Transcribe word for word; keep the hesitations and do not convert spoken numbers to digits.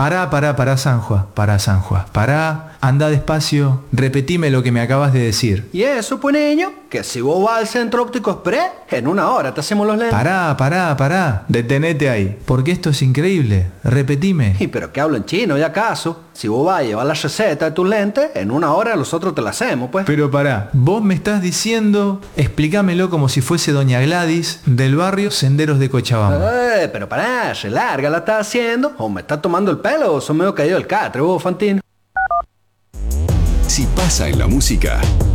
Pará, pará, pará, Sanjua, pará, Sanjua, pará, anda despacio, repetime lo que me acabas de decir. Y eso, pues niño, que si vos vas al Centro Óptico Express, en una hora te hacemos los lentes. Pará, pará, pará, detenete ahí, porque esto es increíble, repetime. ¿Y pero qué hablo en chino, y acaso? Si vos vas a llevar la receta de tus lentes, en una hora nosotros te la hacemos, pues. Pero pará, vos me estás diciendo, explícamelo como si fuese doña Gladys del barrio Senderos de Cochabamba. Eh, pero pará, se larga la estás haciendo, o me estás tomando el pelo, o sos medio caído del catre, vos, Fantino. Si pasa en la música,